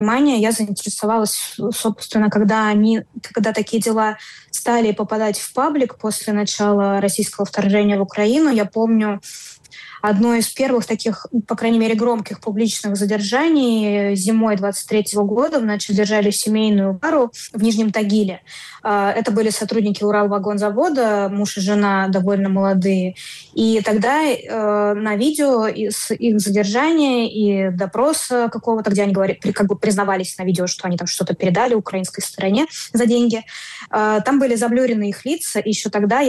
внимание. Я заинтересовалась, собственно, когда такие дела стали попадать в паблик после начала российского вторжения в Украину. Я помню одно из первых таких, по крайней мере, громких публичных задержаний зимой 23-го года. Значит, задержали семейную пару в Нижнем Тагиле. Это были сотрудники Уралвагонзавода, муж и жена довольно молодые. И тогда на видео из их задержания и допроса какого-то, где они признавались на видео, что они там что-то передали украинской стороне за деньги, там были заблюрены их лица. И еще тогда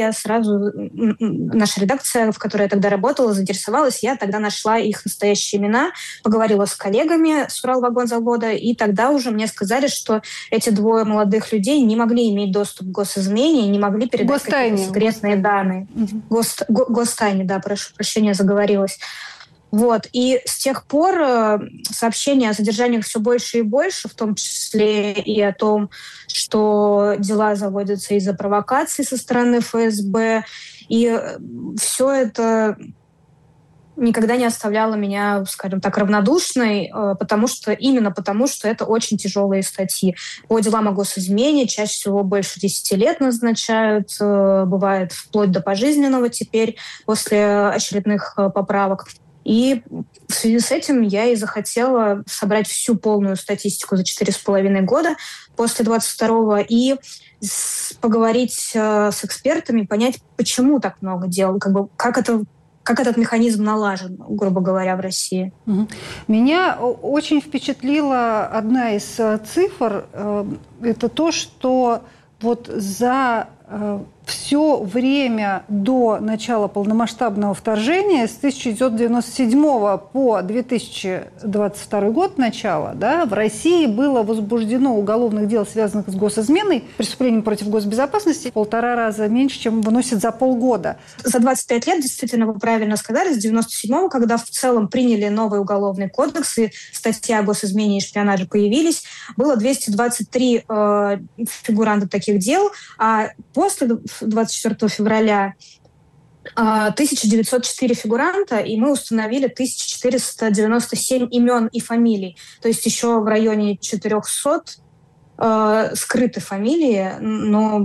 наша редакция, в которой я тогда работала, заинтересовалась. Я тогда нашла их настоящие имена, поговорила с коллегами с Уралвагонзавода, и тогда уже мне сказали, что эти двое молодых людей не могли иметь доступ к госизмене и не могли передать какие-то секретные данные. Гостайне, да, прошу прощения, заговорилась. Вот. И с тех пор сообщения о задержаниях все больше и больше, в том числе и о том, что дела заводятся из-за провокаций со стороны ФСБ. И все это никогда не оставляло меня, скажем так, равнодушной, потому что это очень тяжелые статьи. По делам о госизмене чаще всего больше 10 лет назначают, бывает вплоть до пожизненного теперь после очередных поправок. И в связи с этим я и захотела собрать всю полную статистику за 4,5 года после 22-го и поговорить с экспертами, понять, почему так много дел, как этот механизм налажен, грубо говоря, в России. Меня очень впечатлила одна из цифр. Это то, что вот за все время до начала полномасштабного вторжения, с 1997 по 2022 год начала, да, в России было возбуждено уголовных дел, связанных с госизменой, преступлением против госбезопасности, 1,5 раза меньше, чем выносит за полгода. За 25 лет, действительно, вы правильно сказали, с 97-го, когда в целом приняли новый уголовный кодекс и статья о госизмене и шпионаже появились, было 223 фигуранта таких дел, а после 24 февраля 1904 фигуранта, и мы установили 1497 имен и фамилий. То есть еще в районе 400 скрыты фамилии, но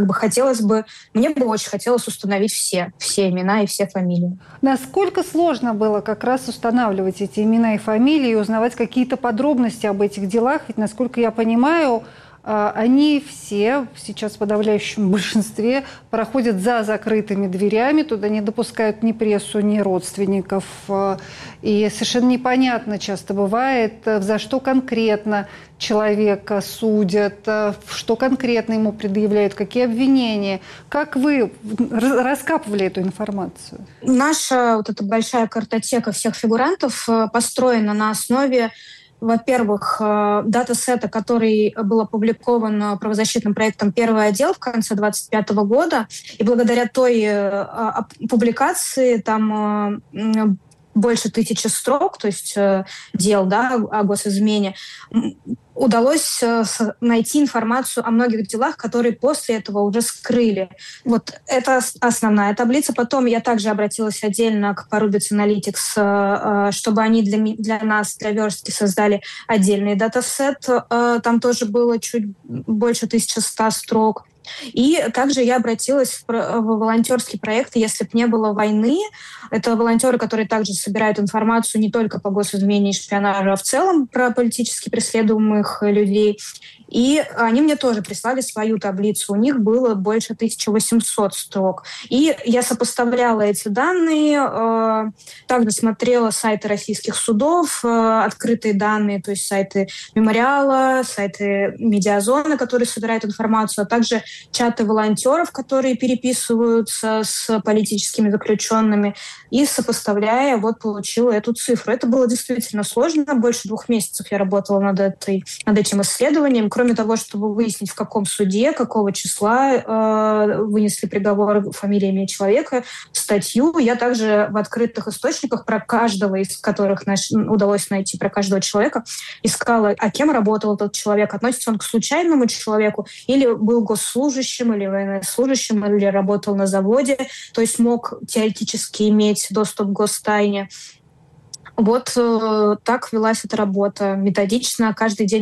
мне бы очень хотелось установить все имена и все фамилии. Насколько сложно было как раз устанавливать эти имена и фамилии и узнавать какие-то подробности об этих делах? Ведь, насколько я понимаю, они все, сейчас в подавляющем большинстве, проходят за закрытыми дверями, туда не допускают ни прессу, ни родственников. И совершенно непонятно часто бывает, за что конкретно человека судят, что конкретно ему предъявляют, какие обвинения. Как вы раскапывали эту информацию? Наша вот эта большая картотека всех фигурантов построена на основе, во-первых, датасета, который был опубликован правозащитным проектом «Первый отдел» в конце 2025 года. И благодаря той публикации там больше 1000 строк, то есть дел, да, о госизмене, удалось найти информацию о многих делах, которые после этого уже скрыли. Вот это основная таблица. Потом я также обратилась отдельно к Parubits Analytics, чтобы они для нас, для верстки, создали отдельный датасет. Там тоже было чуть больше 1100 строк. И также я обратилась в волонтерский проект «Если б не было войны». Это волонтеры, которые также собирают информацию не только по госизмене и шпионажу, а в целом про политически преследуемых людей. И они мне тоже прислали свою таблицу. У них было больше 1800 строк. И я сопоставляла эти данные, также смотрела сайты российских судов, открытые данные, то есть сайты Мемориала, сайты Медиазоны, которые собирают информацию, а также чаты волонтеров, которые переписываются с политическими заключенными. И сопоставляя, получила эту цифру. Это было действительно сложно. Больше 2 месяцев я работала над этим исследованием. Кроме того, чтобы выяснить, в каком суде, какого числа вынесли приговор, фамилия, имя человека, статью, я также в открытых источниках про каждого из которых удалось найти, про каждого человека, искала, а кем работал этот человек, относится он к случайному человеку или был госслужащим, или военнослужащим, или работал на заводе, то есть мог теоретически иметь доступ к гостайне. Вот так велась эта работа. Методично, каждый день